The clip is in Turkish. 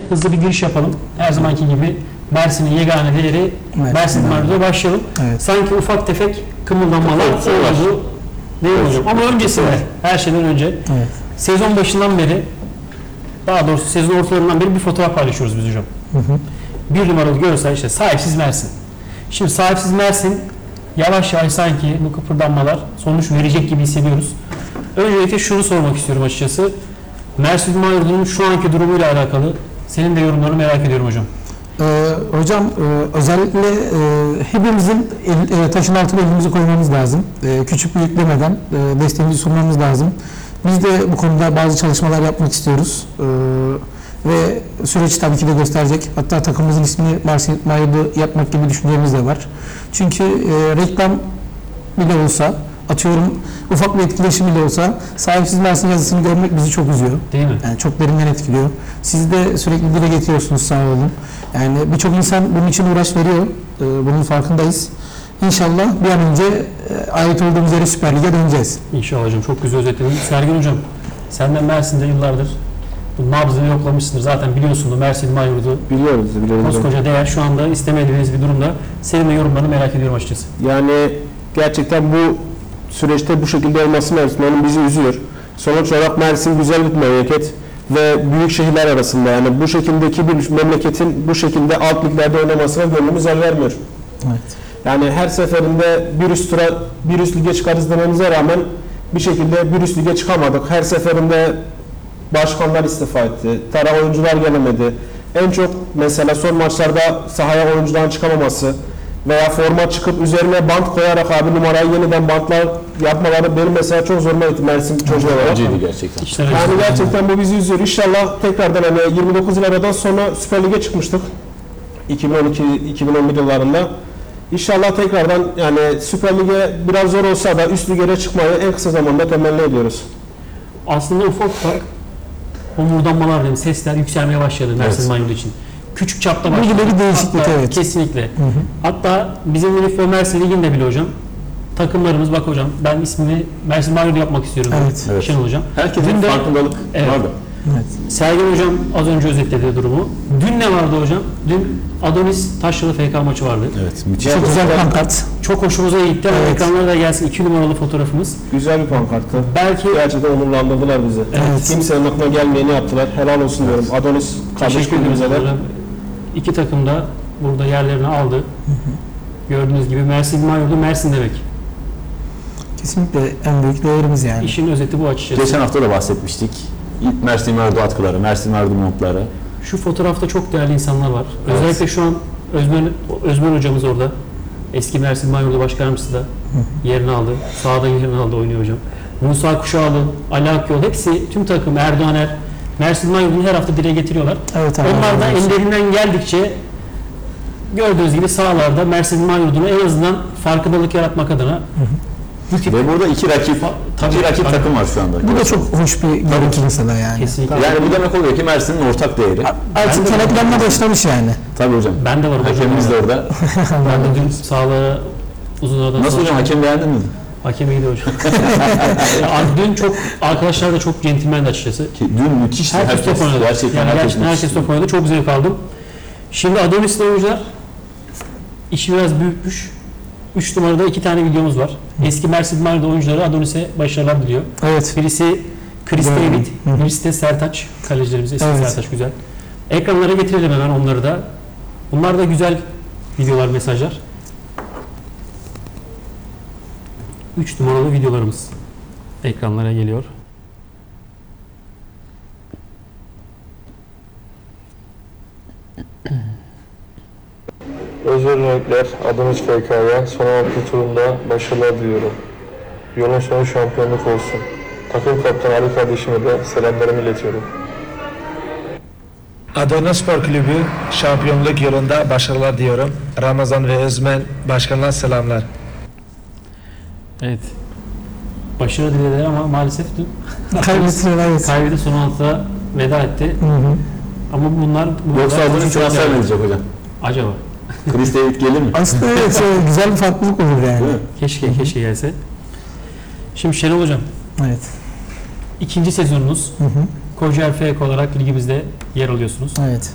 hızlı bir giriş yapalım. Her zamanki gibi Mersin'in yegane değeri Mersin İdmanı'da başlayalım. Evet. Sanki ufak tefek kımıldanmalar oldu. Değil mi hocam? Ama öncesinde, her şeyden önce Evet. sezon başından beri, daha doğrusu sezon ortalarından beri bir fotoğraf paylaşıyoruz biz hocam. Bir numaralı görsel işte sahipsiz Mersin. Şimdi sahipsiz Mersin yavaş yavaş sanki bu kıpırdanmalar sonuç verecek gibi hissediyoruz. Öncelikle şunu sormak istiyorum açıkçası. Mersin İdman Yurdu'nun şu anki durumuyla alakalı senin de yorumlarını merak ediyorum hocam. Hocam özellikle hepimizin taşın altına elimizi koymamız lazım. Küçük büyük demeden desteğimizi sunmamız lazım. Biz de bu konuda bazı çalışmalar yapmak istiyoruz. Ve süreç tabii ki de gösterecek. Hatta takımımızın ismini Mersin İdman Yurdu yapmak gibi düşüncemiz de var. Çünkü reklam bile olsa, atıyorum ufak bir etkileşim bile olsa sahipsiz Mersin yazısını görmek bizi çok üzüyor. Değil mi? Yani çok derinden etkiliyor. Siz de sürekli dile getiriyorsunuz, sağ olun. Yani birçok insan bunun için uğraş veriyor. Bunun farkındayız. İnşallah bir an önce ait olduğumuz yere Süper Lig'e döneceğiz. İnşallah hocam. Çok güzel özetledin. Sergen hocam, sen de Mersin'de yıllardır bu nabzını yoklamışsındır. Zaten biliyorsun da Mersin İdman Yurdu Biliyoruz. koskoca değer. Şu anda istemediğiniz bir durumda. Senin de yorumlarını merak ediyorum açıkçası. Yani gerçekten bu süreçte bu şekilde olması Mersin'in bizi üzüyor. Sonuç olarak Mersin güzel bir memleket ve büyük şehirler arasında, yani bu şekildeki bir memleketin bu şekilde alt liglerde oynamasına gönlümüz el vermiyor. Evet. Yani her seferinde bir üst lige çıkarız dememize rağmen bir şekilde bir üst lige çıkamadık. Her seferinde başkanlar istifa etti, taraf oyuncular gelemedi. En çok mesela son maçlarda sahaya oyuncuların çıkamaması veya forma çıkıp üzerine bant koyarak abi numarayı yeniden bantlar yapmaları benim mesela çok zoruma gitti Mersin çocuğu olarak. Acıydı gerçekten. Yani gerçekten bu bizi üzüyor. İnşallah tekrardan hani 29 yıl aradan sonra Süper Lig'e çıkmıştık. 2012-2011 yıllarında. İnşallah tekrardan yani Süper Lig'e biraz zor olsa da üst ligere çıkmayı en kısa zamanda temenni ediyoruz. Aslında ufak ufak homurdanmalar diyeyim, sesler yükselmeye başladı Mersin İdman Yurdu için. Küçük çapta başladı. Bu gibi bir değişiklik, Hatta evet. Kesinlikle. Hatta bizim Unifor Mersin Ligi'nde bile hocam takımlarımız, bak hocam ben ismini Mersin İdman Yurdu yapmak istiyorum. Evet. Şenol hocam. Herkesin Dün de- farkındalık Evet. vardı. Evet. Sergen hocam az önce özetledi durumu. Dün ne vardı hocam? Dün Adonis Taşralı FK maçı vardı. Evet, müthiş. Çok güzel bir pankart. Çok hoşumuza gitti. Evet. Ekranlara da gelsin 2 numaralı fotoğrafımız. Güzel bir pankarttı. Belki Gerçekten onurlandırdılar bizi. Evet. Kimsenin aklına gelmeyeni yaptılar. Helal olsun diyorum. Adonis kardeş teşekkür ediyoruz. kulübümüze de. onlara. İki takım da burada yerlerini aldı. Gördüğünüz gibi Mersin İdman Yurdu Mersin demek. Kesinlikle en büyük değerimiz yani. İşin özeti bu açıkçası. Geçen hafta da bahsetmiştik. Mersin Merdu atkıları, Mersin Merdu montları. Şu fotoğrafta çok değerli insanlar var. Özellikle şu an Özmen hocamız orada. Eski Mersin İdman Yurdu Başkan Yardımcısı da yerini aldı. Sağda yerini aldı, oynuyor hocam. Musa Kuşağlı, Ali Akyol, hepsi tüm takım, Erdoğaner, Mersin İdman Yurdu'nu her hafta dile getiriyorlar. Evet abi. Onlar da ellerinden geldikçe gördüğünüz gibi sahalarda Mersin İdman Yurdu'nu en azından farkındalık yaratmak adına Ve burada iki rakip Tabii. takım var şu anda. Bu da çok hoş bir görüntü mesela yani. kesinlikle. Yani bu demek oluyor ki Mersin'in ortak değeri. Artık kenetlenme başlamış yani. Tabii hocam. Ben de varım hocam. Hakemimiz de orada. Ben de dün sahalara uzun aradan Nasıl sonra- hocam, hakem beğendin mi? Hakem iyiydi hocam. Ya, dün çok arkadaşlar da çok centilmendi açıkçası. Dün müthişti. Herkes top oynadı. Gerçekten Yani gerçekten herkes müthişti. top oynadı. Çok zevk aldım. Şimdi Adonis'li oyuncular işi biraz büyütmüş. 3 numarada 2 tane videomuz var. Eski Mersin İdman Yurdu oyuncuları Adonis'e başarılar diliyor. Evet. Birisi Chris Doğru. David, Hı hı. birisi de Sertaç. Kalecilerimiz eski Evet. Sertaç güzel. Ekranlara getirelim hemen onları da. Bunlar da güzel videolar, mesajlar. 3 numaralı videolarımız ekranlara geliyor. Özel örnekler Adonis FK'ya son 6 turunda başarılar diliyorum. Yolun sonu şampiyonluk olsun. Takım kaptanı Ali kardeşime de selamlarımı iletiyorum. Adana Spor Kulübü şampiyonluk yolunda başarılar diyorum. Ramazan ve Özmen başkanlar selamlar. Evet. Başarı dilediler ama maalesef dün Kaybettiler, evet. kaybetti, son altıda veda etti. Hı hı. Ama bunlar Yoksa Adonis transfer mi edecek hocam? Acaba? Chris David gelir mi? Aslında evet, güzel bir farklılık olur yani. Değil mi? Keşke gelse. Şimdi Şenol hocam, Evet. ikinci sezonunuz Hı hı. Kocaeli FK olarak ligimizde yer alıyorsunuz. Evet.